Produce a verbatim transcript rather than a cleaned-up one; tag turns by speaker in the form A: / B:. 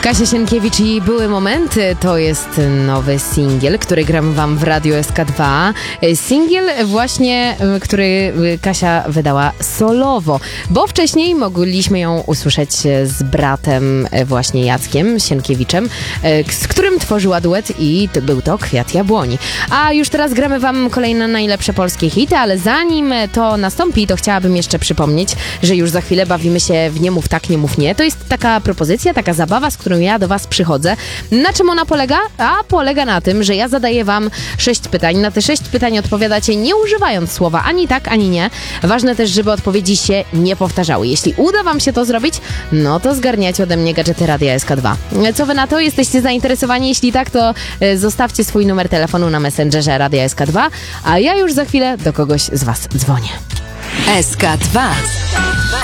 A: Kasia Sienkiewicz i Były Momenty to jest nowy singiel, który gram wam w Radio S K dwa. Singiel właśnie, który Kasia wydała solowo, bo wcześniej mogliśmy ją usłyszeć z bratem właśnie Jackiem Sienkiewiczem, z którym tworzyła duet i był to Kwiat Jabłoni. A już teraz gramy wam kolejne najlepsze polskie hity, ale zanim to nastąpi, to chciałabym jeszcze przypomnieć, że już za chwilę bawimy się w Nie mów tak, nie mów nie. To jest taka propozycja, taka zabawa, z którą ja do was przychodzę. Na czym ona polega? A polega na tym, że ja zadaję wam sześć pytań. Na te sześć pytań odpowiadacie nie używając słowa ani tak, ani nie. Ważne też, żeby odpowiedzi się nie powtarzały. Jeśli uda wam się to zrobić, no to zgarniacie ode mnie gadżety Radia S K dwa. Co wy na to? Jesteście zainteresowani? Jeśli tak, to zostawcie swój numer telefonu na Messengerze Radia S K dwa, a ja już za chwilę do kogoś z was dzwonię.
B: S K dwa.